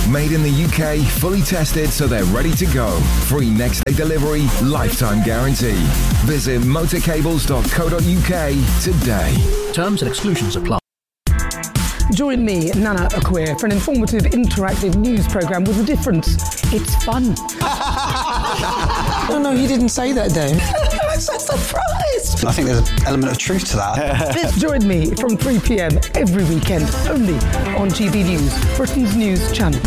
Made in the UK, fully tested so they're ready to go. Free next day delivery, lifetime guarantee. Visit motorcables.co.uk today. Terms and exclusions apply. Join me, Nana Akweer, for an informative, interactive news programme with a difference. It's fun. No, you didn't say that, Dave. I'm so surprised. I think there's an element of truth to that. Join me from 3 p.m. every weekend, only on GB News, Britain's news channel.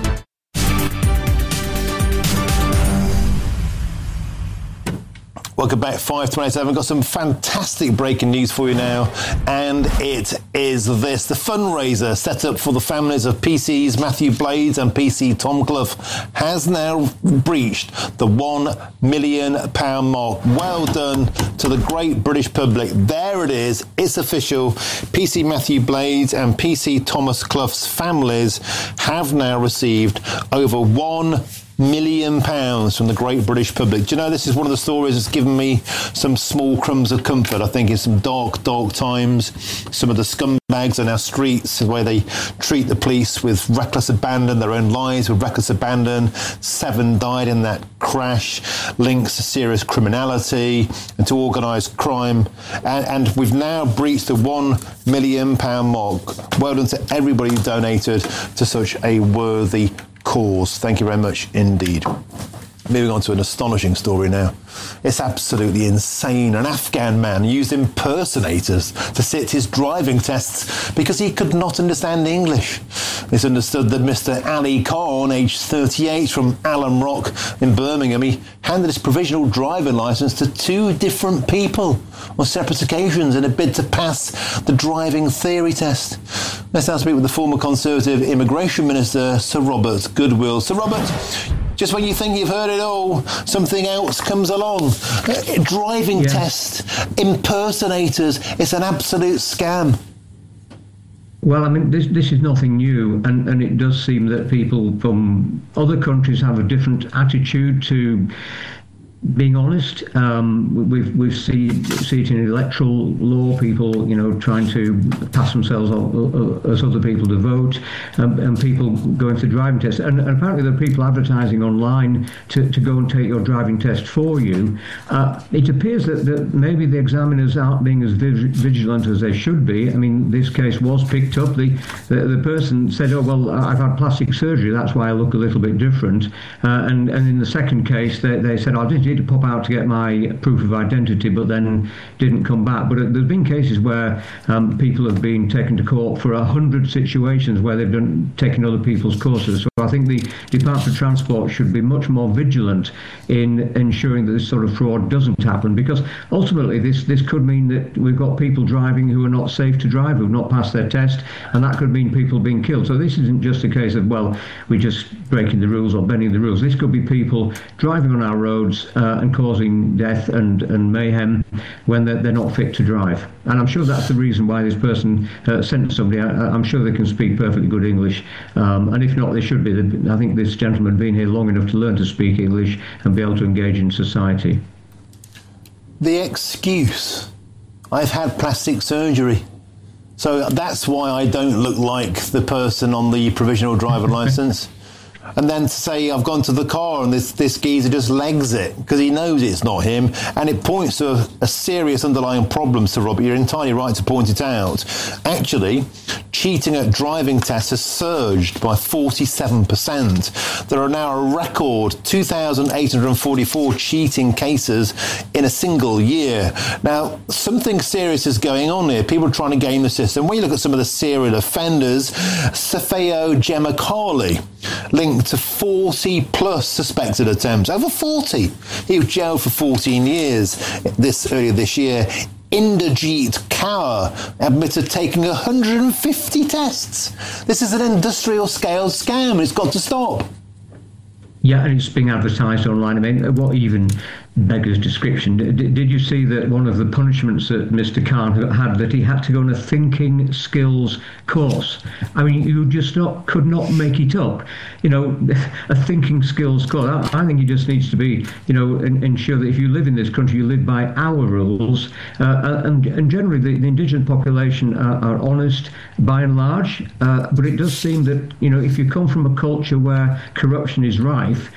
Welcome back, 5:27. Got some fantastic breaking news for you now, and it is this. The fundraiser set up for the families of PC's Matthew Blades and PC Tom Clough has now breached the £1 million mark. Well done to the great British public. There it is. It's official. PC Matthew Blades and PC Thomas Clough's families have now received over £1 million from the great British public. Do you know, this is one of the stories that's given me some small crumbs of comfort. I think in some dark times, some of the scumbags in our streets, the way they treat the police with reckless abandon, their own lives with reckless abandon. 7 died in that crash, links to serious criminality and to organised crime. And we've now breached the £1 million mark. Well done to everybody who donated to such a worthy cause. Thank you very much indeed. Moving on to an astonishing story now. It's absolutely insane. An Afghan man used impersonators to sit his driving tests because he could not understand English. It's understood that Mr. Ali Khan, aged 38, from Alum Rock in Birmingham, he handed his provisional driving licence to 2 different people on separate occasions in a bid to pass the driving theory test. Let's now speak with the former Conservative Immigration Minister, Sir Robert Goodwill. Sir Robert, just when you think you've heard it all, something else comes along. Driving test, impersonators, it's an absolute scam. Well, I mean, this is nothing new, and it does seem that people from other countries have a different attitude to being honest. We've seen it in electoral law, people, trying to pass themselves off as other people to vote, and people going to driving tests. And apparently there are people advertising online to go and take your driving test for you. It appears that maybe the examiners aren't being as vigilant as they should be. I mean, this case was picked up. The person said, oh, well, I've had plastic surgery, that's why I look a little bit different. And in the second case, they said, I did need to pop out to get my proof of identity, but then didn't come back. But there's been cases where people have been taken to court for 100 situations where they've taken other people's courses. So I think the Department of Transport should be much more vigilant in ensuring that this sort of fraud doesn't happen, because ultimately this could mean that we've got people driving who are not safe to drive, who've not passed their test, and that could mean people being killed. So this isn't just a case of, well, we're just breaking the rules or bending the rules. This could be people driving on our roads and causing death and mayhem when they're not fit to drive. And I'm sure that's the reason why this person sent somebody. I'm sure they can speak perfectly good English, and if not, they should be. I think this gentleman been here long enough to learn to speak English and be able to engage in society. The excuse, I've had plastic surgery, so that's why I don't look like the person on the provisional driving licence. And then to say I've gone to the car and this geezer just legs it because he knows it's not him, and it points to a serious underlying problem, Sir Robert. You're entirely right to point it out. Actually, cheating at driving tests has surged by 47%. There are now a record 2,844 cheating cases in a single year. Now, something serious is going on here. People are trying to game the system. When you look at some of the serial offenders, Safeo Gemakali, linked to 40 plus suspected attempts. Over 40. He was jailed for 14 years earlier this year. Inderjeet Kaur admitted taking 150 tests. This is an industrial scale scam. It's got to stop. Yeah, and it's being advertised online. I mean, what even beggars description. Did you see that one of the punishments that Mr. Khan had, that he had to go on a thinking skills course? I mean, you just could not make it up. A thinking skills course. I think it just needs to be, ensure that if you live in this country, you live by our rules. And generally, the indigenous population are honest by and large. But it does seem that, if you come from a culture where corruption is rife,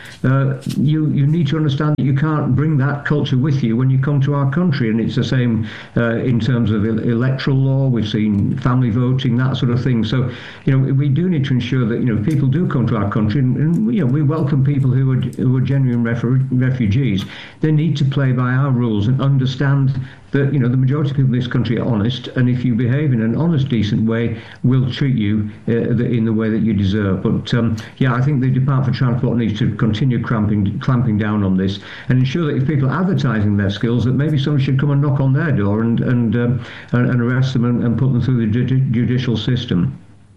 you need to understand that you can't bring that culture with you when you come to our country. And it's the same in terms of electoral law. We've seen family voting, that sort of thing. So, we do need to ensure that, people do come to our country, and we welcome people who are genuine refugees. They need to play by our rules and understand that, the majority of people in this country are honest, and if you behave in an honest, decent way, we'll treat you in the way that you deserve. But, I think the Department for Transport needs to continue clamping down on this and ensure that if people are advertising their skills, that maybe someone should come and knock on their door and arrest them and put them through the judicial system.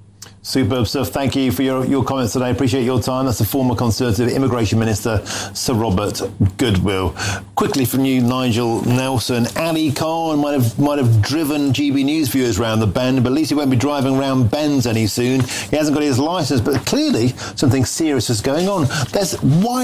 Superb stuff. Thank you for your comments today. Appreciate your time. That's the former Conservative Immigration Minister, Sir Robert Goodwill. Quickly from you, Nigel Nelson. Ali Khan might have driven GB News viewers around the bend, but at least he won't be driving around bends any soon. He hasn't got his licence, but clearly something serious is going on. There's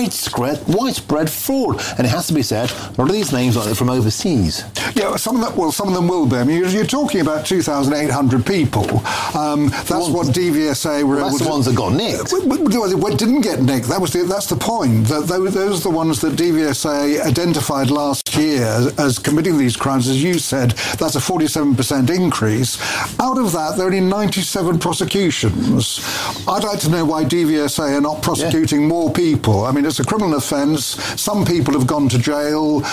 widespread fraud, and it has to be said, a lot of these names are from overseas. Yeah, some of them will be. I mean, you're talking about 2,800 people. That's what DVSA were able to... That's the ones that got nicked. Well, didn't get nicked. That's the point. Those are the ones that DVSA identified last year as committing these crimes. As you said, that's a 47% increase. Out of that, there are only 97 prosecutions. I'd like to know why DVSA are not prosecuting more people. I mean, it's a criminal offence. Some people have gone to jail.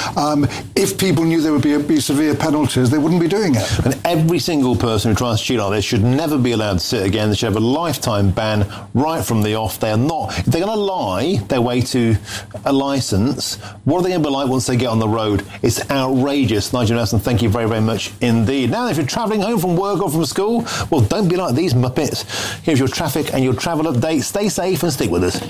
If people knew there would be severe penalties, they wouldn't be doing it. And every single person who tries to cheat like this should never be allowed to sit again. They should have a lifetime ban right from the off. They are not. If they're going to lie their way to a licence, what are they going to be like once they get on the road? It's outrageous. Nigel Nelson, thank you very, very much indeed. Now, if you're travelling home from work or from school, well, don't be like these muppets. Here's your traffic and your travel update. Stay safe and stick with us.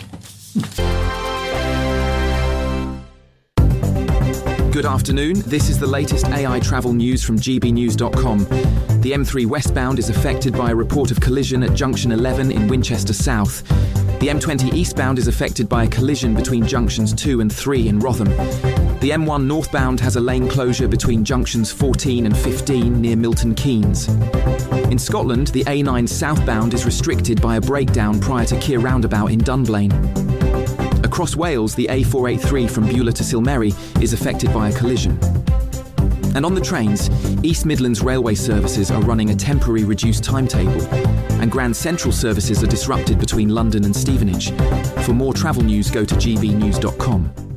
Good afternoon. This is the latest AI travel news from gbnews.com. The M3 westbound is affected by a report of collision at junction 11 in Winchester South. The M20 eastbound is affected by a collision between junctions 2 and 3 in Rotham. The M1 northbound has a lane closure between junctions 14 and 15 near Milton Keynes. In Scotland, the A9 southbound is restricted by a breakdown prior to Keir roundabout in Dunblane. Across Wales, the A483 from Beulah to Silmerry is affected by a collision. And on the trains, East Midlands Railway services are running a temporary reduced timetable, and Grand Central services are disrupted between London and Stevenage. For more travel news, go to gbnews.com.